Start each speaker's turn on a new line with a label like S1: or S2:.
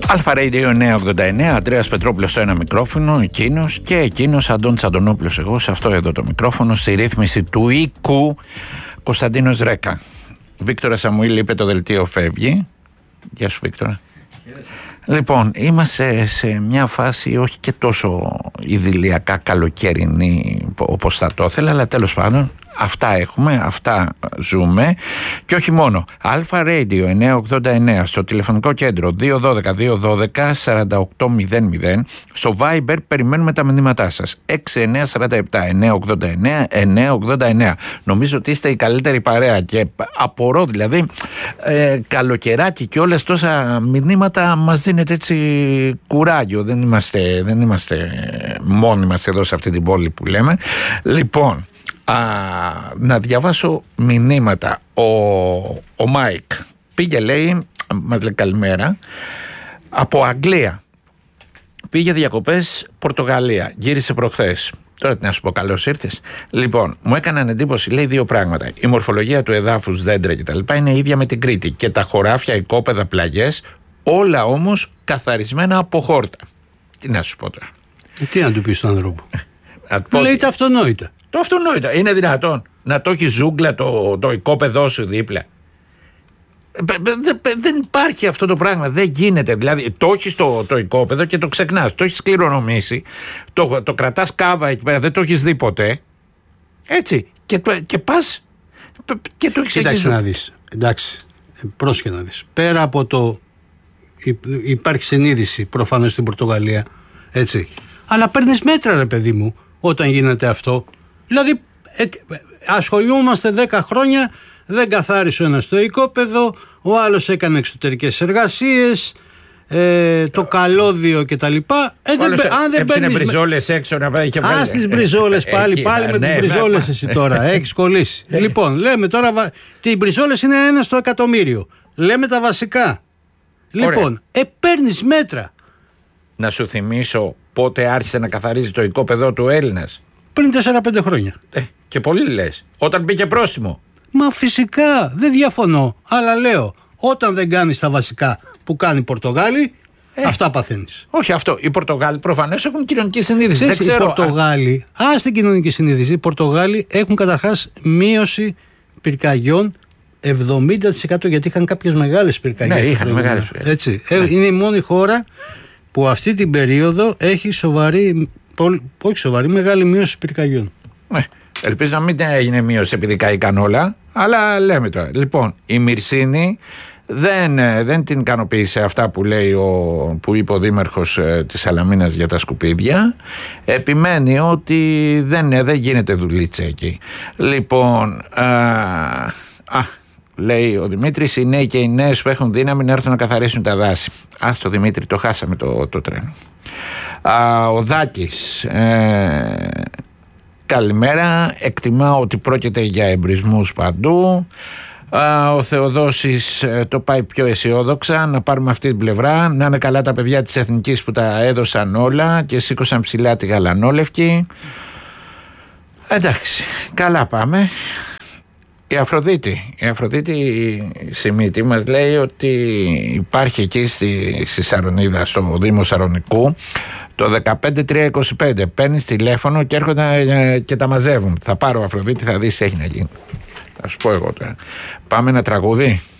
S1: Αλφα Radio 989, Ανδρέας Πετρόπουλος στο ένα μικρόφωνο, εκείνος Αντώνης Αντωνόπουλος εγώ σε αυτό εδώ το μικρόφωνο, στη ρύθμιση του οίκου Κωνσταντίνος Ρέκα. Βίκτορα Σαμουήλ είπε το δελτίο φεύγει. Γεια σου Βίκτορα. Λοιπόν, είμαστε σε μια φάση όχι και τόσο ιδηλιακά καλοκαιρινή όπως θα το ήθελα, αλλά τέλος πάντων αυτά έχουμε, αυτά ζούμε και όχι μόνο. Αλφα Radio 989 στο τηλεφωνικό κέντρο 212-212-4800. Στο Viber περιμένουμε τα μηνύματά σας 6947-989-989. Νομίζω ότι είστε η καλύτερη παρέα και απορώ δηλαδή καλοκαιράκι και όλες τόσα μηνύματα μας δίνεται έτσι κουράγιο. Δεν είμαστε μόνοι μας εδώ σε αυτή την πόλη που λέμε. Λοιπόν, να διαβάσω μηνύματα. Ο Μάικ πήγε, λέει, μας λέει καλημέρα, από Αγγλία. Πήγε διακοπές Πορτογαλία, γύρισε προχθές. Τώρα τι να σου πω, καλώς ήρθες. Λοιπόν, μου έκαναν εντύπωση, λέει, δύο πράγματα. Η μορφολογία του εδάφους, δέντρα κτλ. είναι ίδια με την Κρήτη και τα χωράφια, οικόπεδα, πλαγιές, όλα όμως καθαρισμένα από χόρτα. Τι να σου πω τώρα.
S2: Τι να του πεις στον άνθρωπο. Λέει τα αυτονόητα.
S1: Το αυτονόητο. Είναι δυνατόν να το έχει ζούγκλα το οικόπεδό σου δίπλα? Δεν υπάρχει αυτό το πράγμα. Δεν γίνεται. Δηλαδή, το έχεις το οικόπεδο και το ξεχνάς. Το έχεις κληρονομήσει. Το κρατάς κάβα εκεί πέρα. Δεν το έχεις δει ποτέ. Έτσι. Και πας και το έχεις.
S2: Κοιτάξτε να δεις. Εντάξει. Πρόσεχε να δεις. Πέρα από το. Υπάρχει συνείδηση προφανώς στην Πορτογαλία. Έτσι. Αλλά παίρνεις μέτρα, ρε παιδί μου, όταν γίνεται αυτό. Δηλαδή, ασχολιούμαστε 10 χρόνια, δεν καθάρισε ο ένας το οικόπεδο, ο άλλος έκανε εξωτερικές εργασίες, το καλώδιο κτλ. Αν δεν παίρνεις
S1: μπριζόλες έξω να πάει και
S2: πάλι. Τις μπριζόλες πάλι με τις μπριζόλες εσύ τώρα, έχεις κολλήσει. Λοιπόν, λέμε τώρα, οι μπριζόλες είναι 1 στο εκατομμύριο. Λέμε τα βασικά. Λοιπόν, παίρνεις μέτρα.
S1: Να σου θυμίσω πότε άρχισε να καθαρίζει το οικόπεδο του Έλληνας.
S2: Πριν 4-5 χρόνια.
S1: Και πολύ λες. Όταν μπήκε πρόστιμο.
S2: Μα φυσικά, δεν διαφωνώ. Αλλά λέω, όταν δεν κάνεις τα βασικά που κάνει η Πορτογάλη, αυτά παθαίνεις.
S1: Όχι αυτό. Οι Πορτογάλοι προφανώς έχουν κοινωνική συνείδηση.
S2: Δεν ξέρω. Οι Πορτογάλοι, στην κοινωνική συνείδηση, οι Πορτογάλοι έχουν καταρχάς μείωση πυρκαγιών 70% γιατί είχαν κάποιες μεγάλες πυρκαγιές.
S1: Ναι, είχαν μεγάλες.
S2: Έτσι. Είναι η μόνη χώρα που αυτή την περίοδο έχει μεγάλη μείωση πυρκαγιών.
S1: Ελπίζω να μην έγινε μείωση επειδή καήκαν όλα, αλλά λέμε τώρα. Λοιπόν, η Μυρσίνη δεν την ικανοποίησε αυτά που λέει που είπε ο δήμαρχος της Σαλαμίνας για τα σκουπίδια. Επιμένει ότι δεν γίνεται δουλίτσα εκεί. Λοιπόν, λέει ο Δημήτρης, οι νέοι και οι νέες που έχουν δύναμη να έρθουν να καθαρίσουν τα δάση. Το Δημήτρη, το χάσαμε το τρένο. Ο Δάκης, καλημέρα, εκτιμάω ότι πρόκειται για εμπρισμούς παντού. Ο Θεοδόσης το πάει πιο αισιόδοξα, να πάρουμε αυτή την πλευρά, να είναι καλά τα παιδιά της Εθνικής που τα έδωσαν όλα και σήκωσαν ψηλά τη γαλανόλευκη. Εντάξει, καλά πάμε. Η Αφροδίτη Σιμίτη μας λέει ότι υπάρχει εκεί στη Σαρονίδα, στο Δήμο Σαρονικού, το 15325. Παίρνεις τηλέφωνο και έρχονται και τα μαζεύουν. Θα πάρω Αφροδίτη, θα δεις τι έχει να γίνει. Θα σου πω εγώ τώρα. Πάμε ένα τραγούδι.